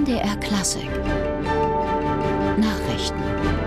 MDR Klassik Nachrichten.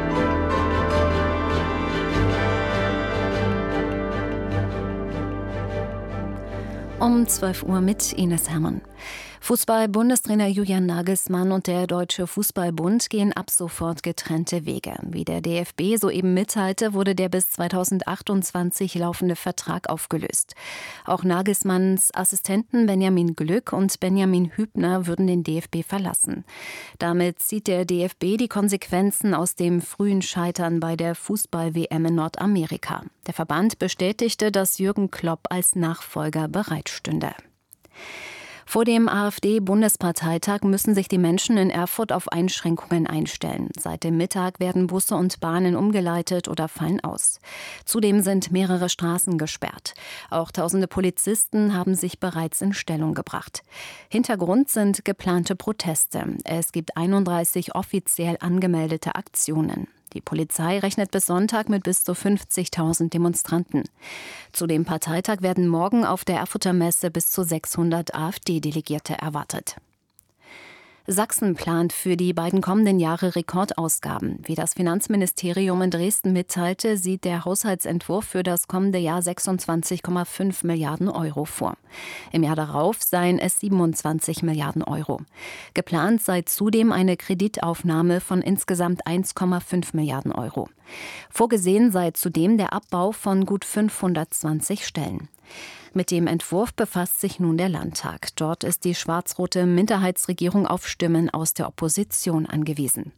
Um 12 Uhr mit Ines Herrmann. Fußball-Bundestrainer Julian Nagelsmann und der Deutsche Fußballbund gehen ab sofort getrennte Wege. Wie der DFB soeben mitteilte, wurde der bis 2028 laufende Vertrag aufgelöst. Auch Nagelsmanns Assistenten Benjamin Glück und Benjamin Hübner würden den DFB verlassen. Damit zieht der DFB die Konsequenzen aus dem frühen Scheitern bei der Fußball-WM in Nordamerika. Der Verband bestätigte, dass Jürgen Klopp als Nachfolger bereitstünde. Vor dem AfD-Bundesparteitag müssen sich die Menschen in Erfurt auf Einschränkungen einstellen. Seit dem Mittag werden Busse und Bahnen umgeleitet oder fallen aus. Zudem sind mehrere Straßen gesperrt. Auch tausende Polizisten haben sich bereits in Stellung gebracht. Hintergrund sind geplante Proteste. Es gibt 31 offiziell angemeldete Aktionen. Die Polizei rechnet bis Sonntag mit bis zu 50.000 Demonstranten. Zu dem Parteitag werden morgen auf der Erfurter Messe bis zu 600 AfD-Delegierte erwartet. Sachsen plant für die beiden kommenden Jahre Rekordausgaben. Wie das Finanzministerium in Dresden mitteilte, sieht der Haushaltsentwurf für das kommende Jahr 26,5 Milliarden Euro vor. Im Jahr darauf seien es 27 Milliarden Euro. Geplant sei zudem eine Kreditaufnahme von insgesamt 1,5 Milliarden Euro. Vorgesehen sei zudem der Abbau von gut 520 Stellen. Mit dem Entwurf befasst sich nun der Landtag. Dort ist die schwarz-rote Minderheitsregierung auf Stimmen aus der Opposition angewiesen.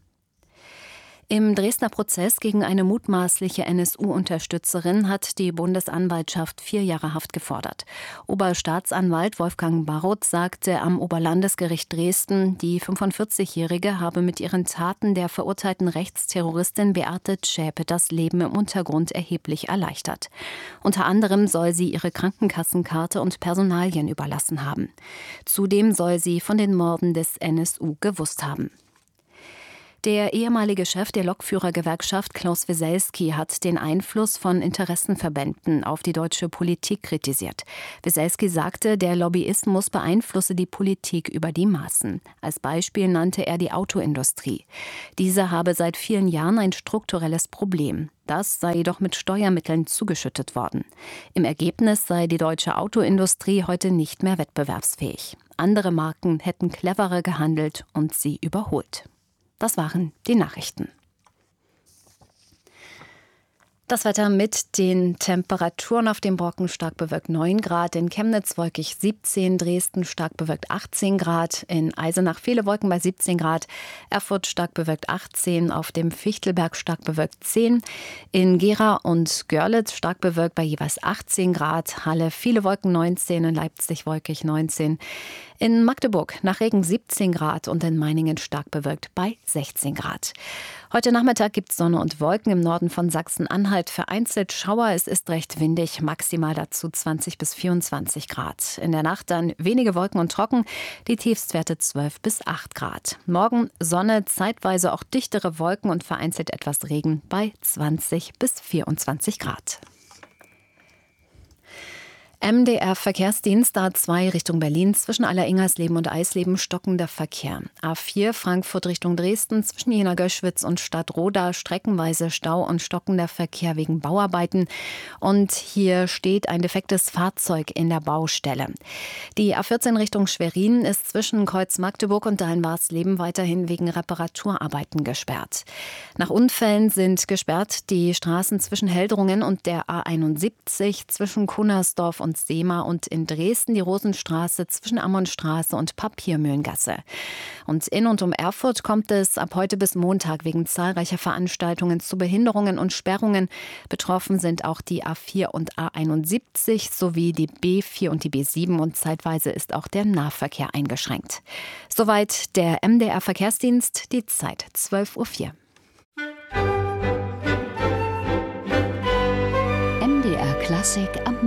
Im Dresdner Prozess gegen eine mutmaßliche NSU-Unterstützerin hat die Bundesanwaltschaft 4 Jahre Haft gefordert. Oberstaatsanwalt Wolfgang Barroth sagte am Oberlandesgericht Dresden, die 45-Jährige habe mit ihren Taten der verurteilten Rechtsterroristin Beate Zschäpe das Leben im Untergrund erheblich erleichtert. Unter anderem soll sie ihre Krankenkassenkarte und Personalien überlassen haben. Zudem soll sie von den Morden des NSU gewusst haben. Der ehemalige Chef der Lokführergewerkschaft Klaus Wieselski hat den Einfluss von Interessenverbänden auf die deutsche Politik kritisiert. Wieselski sagte, der Lobbyismus beeinflusse die Politik über die Maßen. Als Beispiel nannte er die Autoindustrie. Diese habe seit vielen Jahren ein strukturelles Problem. Das sei jedoch mit Steuermitteln zugeschüttet worden. Im Ergebnis sei die deutsche Autoindustrie heute nicht mehr wettbewerbsfähig. Andere Marken hätten cleverer gehandelt und sie überholt. Das waren die Nachrichten. Das Wetter mit den Temperaturen: auf dem Brocken stark bewölkt 9 Grad, in Chemnitz wolkig 17, Dresden stark bewölkt 18 Grad, in Eisenach viele Wolken bei 17 Grad, Erfurt stark bewölkt 18, auf dem Fichtelberg stark bewölkt 10, in Gera und Görlitz stark bewölkt bei jeweils 18 Grad, Halle viele Wolken 19, in Leipzig wolkig 19, in Magdeburg nach Regen 17 Grad und in Meiningen stark bewölkt bei 16 Grad. Heute Nachmittag gibt es Sonne und Wolken, im Norden von Sachsen-Anhalt vereinzelt Schauer. Es ist recht windig, maximal dazu 20 bis 24 Grad. In der Nacht dann wenige Wolken und trocken, die Tiefstwerte 12 bis 8 Grad. Morgen Sonne, zeitweise auch dichtere Wolken und vereinzelt etwas Regen bei 20 bis 24 Grad. MDR Verkehrsdienst A2 Richtung Berlin, zwischen Allersingersleben und Eisleben stockender Verkehr. A4 Frankfurt Richtung Dresden, zwischen Jena Göschwitz und Stadtroda streckenweise Stau und stockender Verkehr wegen Bauarbeiten. Und hier steht ein defektes Fahrzeug in der Baustelle. Die A14 Richtung Schwerin ist zwischen Kreuz Magdeburg und Dahlen-Warsleben weiterhin wegen Reparaturarbeiten gesperrt. Nach Unfällen sind gesperrt die Straßen zwischen Heldrungen und der A71, zwischen Kunnersdorf und Seema und in Dresden die Rosenstraße zwischen Ammonstraße und Papiermühlengasse. Und in und um Erfurt kommt es ab heute bis Montag wegen zahlreicher Veranstaltungen zu Behinderungen und Sperrungen. Betroffen sind auch die A4 und A71 sowie die B4 und die B7 und zeitweise ist auch der Nahverkehr eingeschränkt. Soweit der MDR Verkehrsdienst, die Zeit 12:04 Uhr. MDR Klassik am